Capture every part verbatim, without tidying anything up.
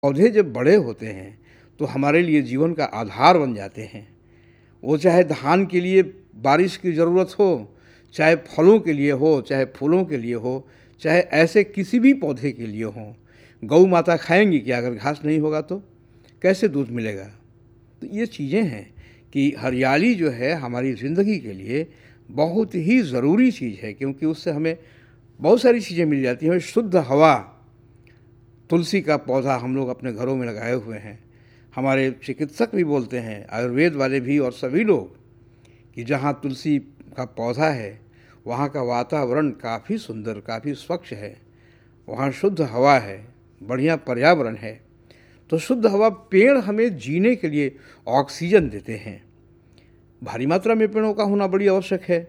पौधे जब बड़े होते हैं तो हमारे लिए जीवन का आधार बन जाते हैं। वो चाहे धान के लिए बारिश की ज़रूरत हो, चाहे फलों के लिए हो, चाहे फूलों के लिए हो, चाहे ऐसे किसी भी पौधे के लिए हो। गौ माता खाएंगी क्या अगर घास नहीं होगा तो? कैसे दूध मिलेगा? तो ये चीज़ें हैं कि हरियाली जो है हमारी ज़िंदगी के लिए बहुत ही ज़रूरी चीज़ है, क्योंकि उससे हमें बहुत सारी चीज़ें मिल जाती हैं। शुद्ध हवा, तुलसी का पौधा हम लोग अपने घरों में लगाए हुए हैं। हमारे चिकित्सक भी बोलते हैं, आयुर्वेद वाले भी और सभी लोग, कि जहाँ तुलसी का पौधा है वहाँ का वातावरण काफ़ी सुंदर, काफ़ी स्वच्छ है, वहाँ शुद्ध हवा है, बढ़िया पर्यावरण है। तो शुद्ध हवा, पेड़ हमें जीने के लिए ऑक्सीजन देते हैं। भारी मात्रा में पेड़ों का होना बड़ी आवश्यक है।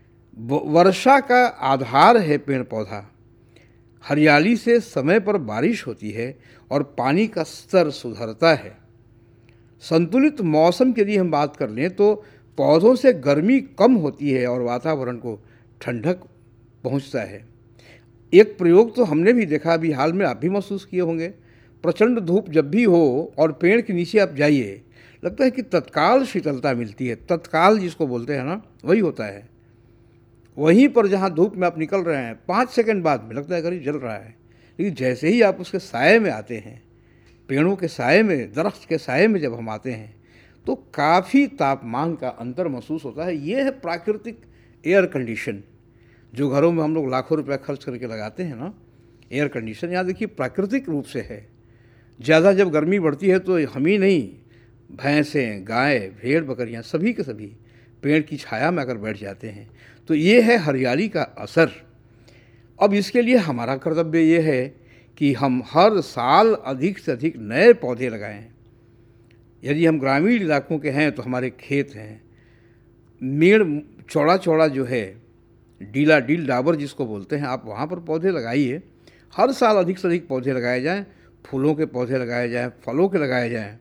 वर्षा का आधार है पेड़ पौधा। हरियाली से समय पर बारिश होती है और पानी का स्तर सुधरता है। संतुलित मौसम की यदि हम बात कर लें तो पौधों से गर्मी कम होती है और वातावरण को ठंडक पहुंचता है। एक प्रयोग तो हमने भी देखा, अभी हाल में आप भी महसूस किए होंगे। प्रचंड धूप जब भी हो और पेड़ के नीचे आप जाइए, लगता है कि तत्काल शीतलता मिलती है। तत्काल जिसको बोलते हैं ना, वही होता है। वहीं पर जहाँ धूप में आप निकल रहे हैं, पाँच सेकंड बाद में लगता है घर जल रहा है, लेकिन जैसे ही आप उसके साए में आते हैं, पेड़ों के साए में, दरख्त के साए में जब हम आते हैं तो काफ़ी तापमान का अंतर महसूस होता है। ये है प्राकृतिक एयर कंडीशन, जो घरों में हम लोग लाखों रुपया खर्च करके लगाते हैं ना, एयर कंडीशन। यहाँ देखिए प्राकृतिक रूप से है। ज़्यादा जब गर्मी बढ़ती है तो हम ही नहीं, भैंसें, गाय, भेड़, बकरियाँ सभी के सभी पेड़ की छाया में आकर बैठ जाते हैं। तो ये है हरियाली का असर। अब इसके लिए हमारा कर्तव्य ये है कि हम हर साल अधिक से अधिक नए पौधे लगाएं। यदि हम ग्रामीण इलाकों के हैं तो हमारे खेत हैं, मेड़ चौड़ा चौड़ा जो है, डीला डील डाबर जिसको बोलते हैं, आप वहाँ पर पौधे लगाइए। हर साल अधिक से अधिक पौधे लगाए जाएं, फूलों के पौधे लगाए जाएं, फलों के लगाए जाएं।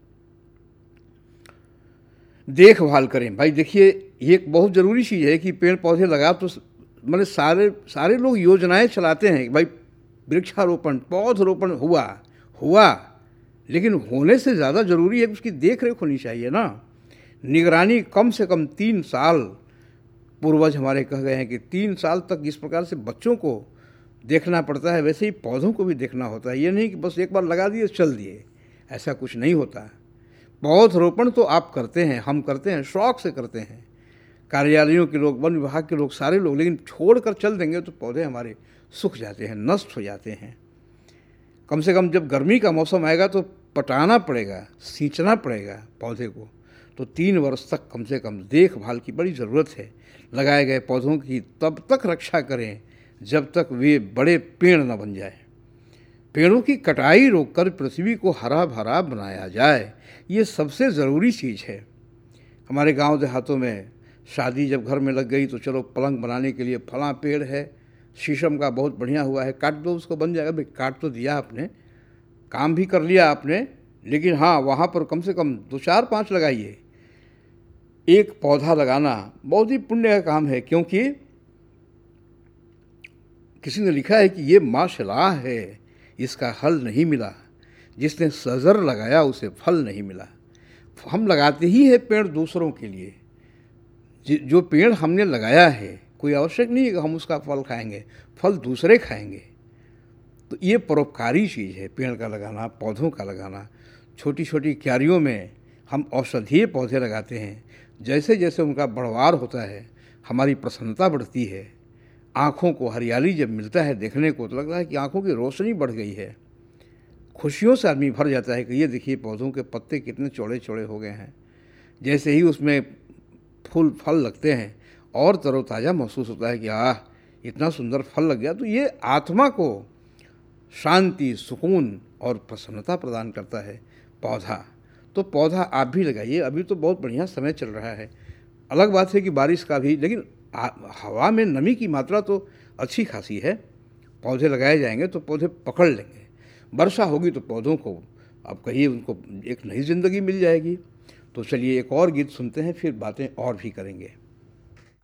देखभाल करें। भाई देखिए, ये एक बहुत ज़रूरी चीज़ है कि पेड़ पौधे लगा तो मतलब सारे सारे लोग योजनाएं चलाते हैं कि भाई वृक्षारोपण, पौधरोपण हुआ हुआ लेकिन होने से ज़्यादा ज़रूरी है कि उसकी देख रेख होनी चाहिए ना। निगरानी कम से कम तीन साल, पूर्वज हमारे कह गए हैं कि तीन साल तक जिस प्रकार से बच्चों को देखना पड़ता है, वैसे ही पौधों को भी देखना होता है। ये नहीं कि बस एक बार लगा दिए चल दिए, ऐसा कुछ नहीं होता। पौधरोपण तो आप करते हैं, हम करते हैं, शौक से करते हैं, कार्यालयों के लोग, वन विभाग के लोग, सारे लोग, लेकिन छोड़ कर चल देंगे तो पौधे हमारे सूख जाते हैं, नष्ट हो जाते हैं। कम से कम जब गर्मी का मौसम आएगा तो पटाना पड़ेगा, सींचना पड़ेगा पौधे को। तो तीन वर्ष तक कम से कम देखभाल की बड़ी ज़रूरत है। लगाए गए पौधों की तब तक रक्षा करें जब तक वे बड़े पेड़ न बन जाए। पेड़ों की कटाई रोककर पृथ्वी को हरा भरा बनाया जाए, ये सबसे ज़रूरी चीज़ है। हमारे गांव देहातों में शादी जब घर में लग गई तो चलो पलंग बनाने के लिए फलां पेड़ है, शीशम का बहुत बढ़िया हुआ है, काट दो उसको, बन जाएगा। भाई काट तो दिया आपने, काम भी कर लिया आपने, लेकिन हाँ, वहाँ पर कम से कम दो चार पाँच लगाइए। एक पौधा लगाना बहुत ही पुण्य का काम है, क्योंकि किसी ने लिखा है कि ये माशाल्लाह है, इसका हल नहीं मिला, जिसने सजर लगाया उसे फल नहीं मिला। हम लगाते ही है पेड़ दूसरों के लिए। जो पेड़ हमने लगाया है, कोई आवश्यक नहीं है कि हम उसका फल खाएंगे, फल दूसरे खाएंगे। तो ये परोपकारी चीज़ है, पेड़ का लगाना, पौधों का लगाना। छोटी छोटी क्यारियों में हम औषधीय पौधे लगाते हैं। जैसे जैसे उनका बढ़वार होता है, हमारी प्रसन्नता बढ़ती है। आँखों को हरियाली जब मिलता है देखने को तो लगता है कि आँखों की रोशनी बढ़ गई है। खुशियों से आदमी भर जाता है कि ये देखिए पौधों के पत्ते कितने चौड़े चौड़े हो गए हैं। जैसे ही उसमें फूल फल लगते हैं और तरोताज़ा महसूस होता है कि आह, इतना सुंदर फल लग गया। तो ये आत्मा को शांति, सुकून और प्रसन्नता प्रदान करता है पौधा। तो पौधा आप भी लगाइए। अभी तो बहुत बढ़िया समय चल रहा है। अलग बात है कि बारिश का भी, लेकिन हवा में नमी की मात्रा तो अच्छी खासी है। पौधे लगाए जाएंगे तो पौधे पकड़ लेंगे। वर्षा होगी तो पौधों को आप कहिए उनको एक नई ज़िंदगी मिल जाएगी। तो चलिए एक और गीत सुनते हैं, फिर बातें और भी करेंगे।